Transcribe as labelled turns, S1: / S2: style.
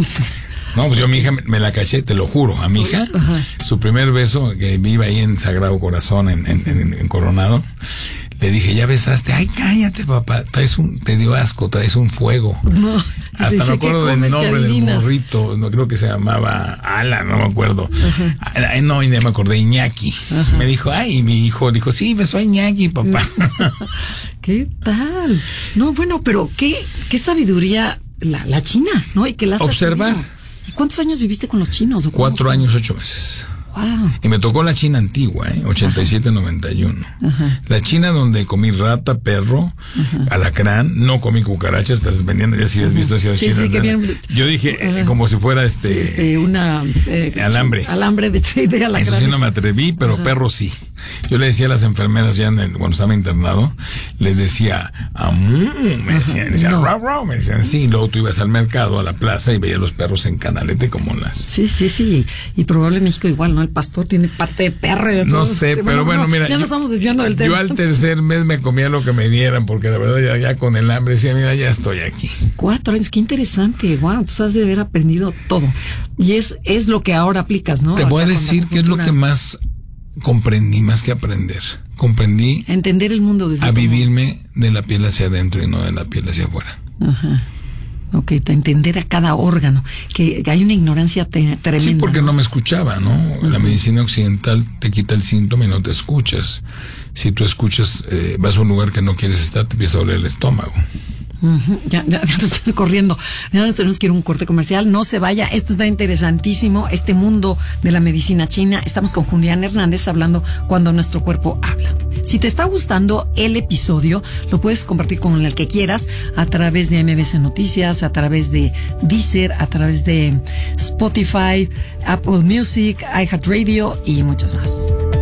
S1: No, pues yo a mi hija me la caché, te lo juro, a mi hija, su primer beso, que iba ahí en Sagrado Corazón, en Coronado, le dije, ¿ya besaste? Ay, cállate, papá, te dio asco, traes un fuego.
S2: No,
S1: hasta me acuerdo del nombre del morrito, no creo que se llamaba Alan, no me acuerdo. No, ya me acordé, Iñaki. Me dijo, ay, y mi hijo dijo, sí, besó a Iñaki, papá.
S2: ¿Qué tal? No, bueno, pero qué sabiduría la China, ¿no? Y que la
S1: observar.
S2: ¿Y cuántos años viviste con los chinos?
S1: 4 años, 8 meses.
S2: Wow.
S1: Y me tocó la China antigua, 87-91. La China donde comí rata, perro, alacrán, no comí cucarachas, te las vendían, ya si has visto así
S2: sí,
S1: China.
S2: Sí, que bien,
S1: yo dije, como si fuera alambre.
S2: Alambre de alacrán.
S1: Eso sí no me atreví, pero perro sí. Yo le decía a las enfermeras ya cuando estaba internado, les decía, amú, me decían,
S2: no.
S1: rau, rau, me decían, sí, luego tú ibas al mercado, a la plaza y veías los perros en canalete como las...
S2: Sí, y probable en México igual, ¿no? El pastor tiene parte de perro y de todo.
S1: No sé, pero bueno, mira.
S2: Ya nos estamos desviando del tema.
S1: Yo al tercer mes me comía lo que me dieran, porque la verdad ya con el hambre decía, mira, ya estoy aquí.
S2: 4 años, qué interesante, wow, tú has de haber aprendido todo. Y es lo que ahora aplicas, ¿no?
S1: Te voy a decir que es lo que más comprendí, más que aprender. Comprendí
S2: entender el mundo desde
S1: a vivirme de la piel hacia adentro y no de la piel hacia afuera.
S2: Ok, entender a cada órgano, que hay una ignorancia tremenda.
S1: Sí, porque no me escuchaba, ¿no? La medicina occidental te quita el síntoma y no te escuchas. Si tú escuchas, vas a un lugar que no quieres estar, te empieza a doler el estómago.
S2: Ya nos estoy corriendo. Ya nos tenemos que ir a un corte comercial. No se vaya. Esto está interesantísimo. Este mundo de la medicina china. Estamos con Julián Hernández hablando cuando nuestro cuerpo habla. Si te está gustando el episodio, lo puedes compartir con el que quieras a través de MBC Noticias, a través de Deezer, a través de Spotify, Apple Music, iHeartRadio y muchos más.